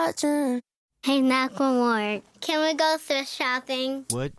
watching. Hey, Macklemore, can we go thrift shopping? What?